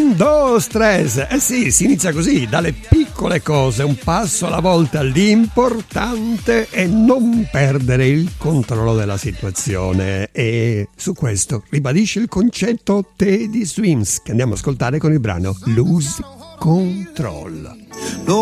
Un, dos, tres. Eh sì, si inizia così, dalle piccole cose, un passo alla volta. L'importante è non perdere il controllo della situazione. E su questo ribadisce il concetto Teddy Swims, che andiamo a ascoltare con il brano Lose Control.